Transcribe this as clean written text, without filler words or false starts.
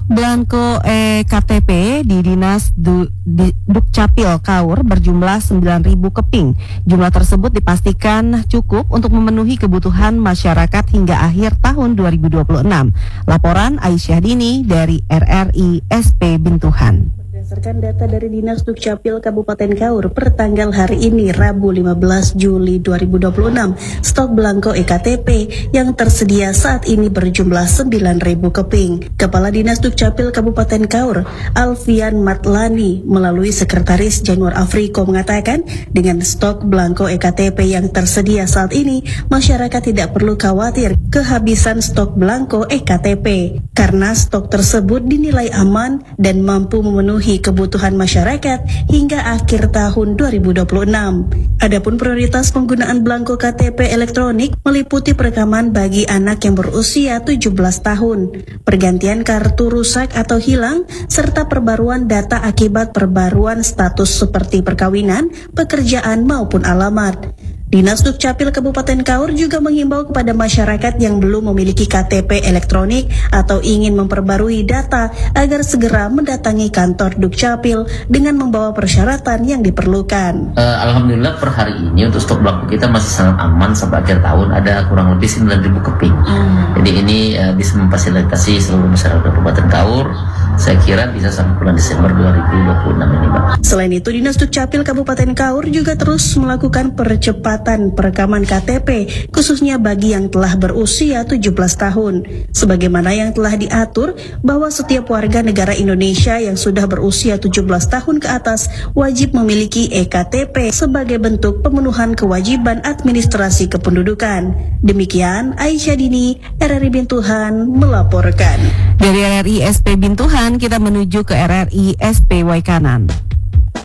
Stok belangko KTP di Dinas Dukcapil Kaur berjumlah 9.000 keping. Jumlah tersebut dipastikan cukup untuk memenuhi kebutuhan masyarakat hingga akhir tahun 2026. Laporan Aisyah Dini dari RRI SP Bintuhan. Berdasarkan data dari Dinas Dukcapil Kabupaten Kaur per tanggal hari ini Rabu 15 Juli 2026, stok belangko EKTP yang tersedia saat ini berjumlah 9.000 keping. Kepala Dinas Dukcapil Kabupaten Kaur, Alfian Matlani, melalui Sekretaris Januar Afriko mengatakan, dengan stok belangko EKTP yang tersedia saat ini, masyarakat tidak perlu khawatir kehabisan stok belangko EKTP karena stok tersebut dinilai aman dan mampu memenuhi kebutuhan masyarakat hingga akhir tahun 2026. Adapun prioritas penggunaan belangko KTP elektronik meliputi perekaman bagi anak yang berusia 17 tahun, pergantian kartu rusak atau hilang, serta perbaruan data akibat perbaruan status seperti perkawinan, pekerjaan maupun alamat. Dinas Dukcapil Kabupaten Kaur juga menghimbau kepada masyarakat yang belum memiliki KTP elektronik atau ingin memperbarui data agar segera mendatangi kantor Dukcapil dengan membawa persyaratan yang diperlukan. Alhamdulillah per hari ini untuk stok belangko kita masih sangat aman sampai akhir tahun, ada kurang lebih 9.000 keping. Jadi ini bisa memfasilitasi seluruh masyarakat Kabupaten Kaur. Saya kira bisa sampai bulan Desember 2026 ini, Pak. Selain itu, Dinas Dukcapil Kabupaten Kaur juga terus melakukan percepatan perekaman KTP, khususnya bagi yang telah berusia 17 tahun. Sebagaimana yang telah diatur bahwa setiap warga negara Indonesia yang sudah berusia 17 tahun ke atas wajib memiliki EKTP sebagai bentuk pemenuhan kewajiban administrasi kependudukan. Demikian Aisyah Dini, RRI Bintuhan melaporkan. Dari RRI SP Bintuhan kita menuju ke RRI SP Waikanan.